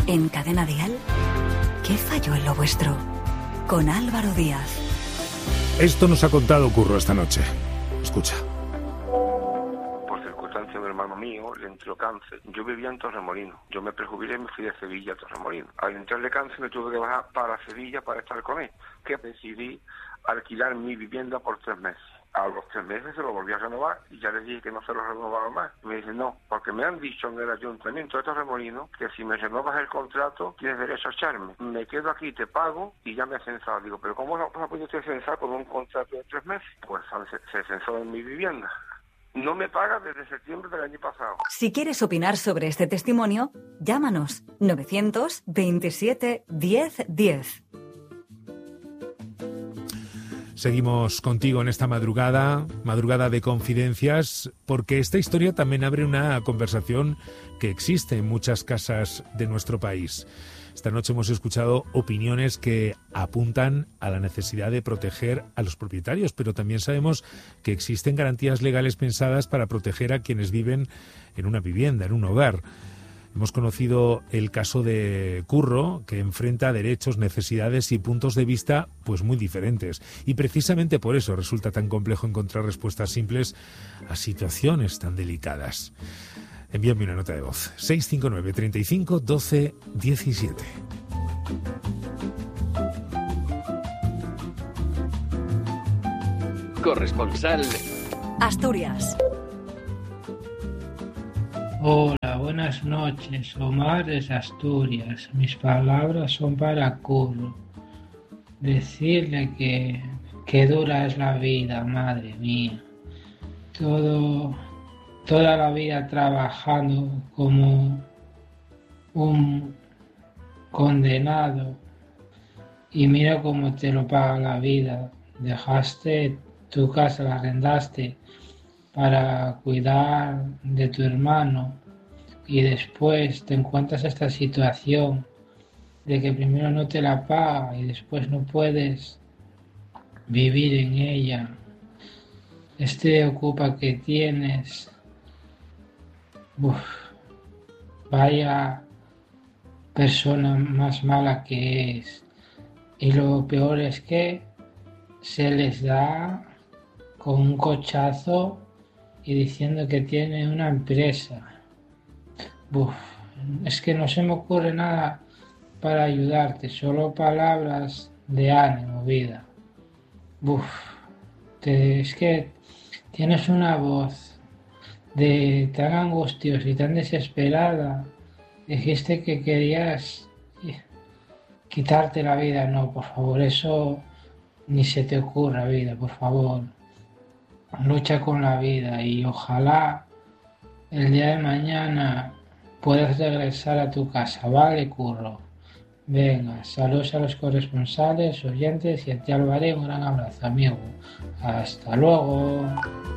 En Cadena Dial, ¿qué falló en lo vuestro? Con Álvaro Díaz. Esto nos ha contado Curro esta noche. Escucha. Por circunstancia, un hermano mío le entró cáncer. Yo vivía en Torremolinos. Yo me prejubilé y me fui de Sevilla a Torremolinos. Al entrarle cáncer me tuve que bajar para Sevilla para estar con él. Que decidí alquilar mi vivienda por 3 meses. A los 3 meses se lo volví a renovar y ya les dije que no se lo renovaba más. Me dicen no, porque me han dicho en el ayuntamiento de Torremolinos que si me renovas el contrato tienes derecho a echarme. Me quedo aquí, te pago y ya me ha censado. Digo, pero ¿cómo no ha podido usted censar por un contrato de 3 meses? Pues se censó en mi vivienda. No me paga desde septiembre del año pasado. Si quieres opinar sobre este testimonio, llámanos 927 10 10. Seguimos contigo en esta madrugada de confidencias, porque esta historia también abre una conversación que existe en muchas casas de nuestro país. Esta noche hemos escuchado opiniones que apuntan a la necesidad de proteger a los propietarios, pero también sabemos que existen garantías legales pensadas para proteger a quienes viven en una vivienda, en un hogar. Hemos conocido el caso de Curro, que enfrenta derechos, necesidades y puntos de vista pues muy diferentes. Y precisamente por eso resulta tan complejo encontrar respuestas simples a situaciones tan delicadas. Envíame una nota de voz. 659 35 12 17. Corresponsal Asturias. Hola, buenas noches. Omar desde Asturias. Mis palabras son para Curro. Decirle que dura es la vida, madre mía. Toda la vida trabajando como un condenado. Y mira cómo te lo paga la vida. Dejaste tu casa, la arrendaste para cuidar de tu hermano y después te encuentras esta situación de que primero no te la paga y después no puedes vivir en ella. Este ocupa que tienes, vaya persona más mala que es. Y lo peor es que se les da con un cochazo y diciendo que tiene una empresa. Es que no se me ocurre nada para ayudarte, solo palabras de ánimo, vida. Es que tienes una voz tan angustiosa y tan desesperada. Dijiste que querías quitarte la vida. No, por favor, eso ni se te ocurra, vida, por favor. Lucha con la vida y ojalá el día de mañana puedas regresar a tu casa, ¿vale, Curro? Venga, saludos a los corresponsales, oyentes y a ti, Álvaro, un gran abrazo, amigo. Hasta luego.